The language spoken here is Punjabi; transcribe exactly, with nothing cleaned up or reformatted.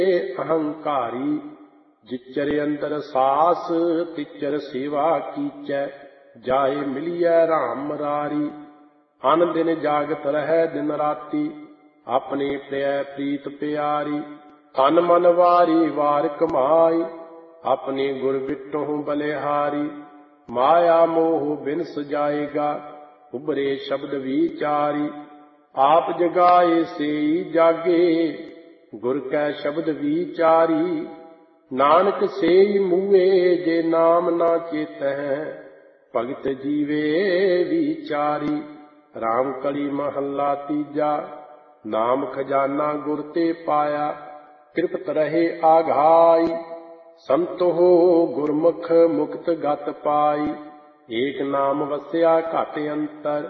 ਅਹੰਕਾਰੀ। ਜਿਚਰ ਅੰਦਰ ਸਾਸ ਤਿਚਰ ਸੇਵਾ ਕੀਚੈ, ਜਾਏ ਮਿਲਿਐ ਰਾਮ ਮਰਾਰੀ। ਅਨ ਦਿਨ ਜਾਗਤ ਰਹੈ ਦਿਨ ਰਾਤੀ, ਆਪਣੇ ਪ੍ਰਿਯ ਪ੍ਰੀਤ ਪਿਆਰੀ। ਤਨ ਮਨ ਵਾਰੀ ਵਾਰ ਕਮਾਈ, ਆਪਣੇ ਗੁਰ ਬਿਟਹੁ ਬਲਿਹਾਰੀ। ਮਾਇਆ ਮੋਹ ਬਿਨ ਸਜਾਏਗਾ, ਉਬਰੇ ਸ਼ਬਦ ਵਿਚਾਰੀ। ਆਪ ਜਗਾਏ ਸੇਈ ਜਾਗੇ, ਗੁਰ ਕੈ ਸ਼ਬਦ ਵਿਚਾਰੀ। ਨਾਨਕ ਸੇਈ ਮੂਏ, ਜੇ ਨਾਮ ਨਾ ਚੇਤੈ, ਭਗਤ ਜੀਵੇ ਵਿਚਾਰੀ। ਰਾਮ ਕਲੀ ਮਹੱਲਾ ਤੀਜਾ। ਨਾਮ ਖਜ਼ਾਨਾ ਗੁਰ ਤੇ ਪਾਇਆ, ਕਿਰਪਤ ਰਹੇ ਆਘਾਈ। ਸੰਤੋ ਗੁਰਮੁਖ ਮੁਕਤ ਗਤ ਪਾਈ, ਏਕ ਨਾਮ ਵਸਿਆ ਘਟ ਅੰਤਰ।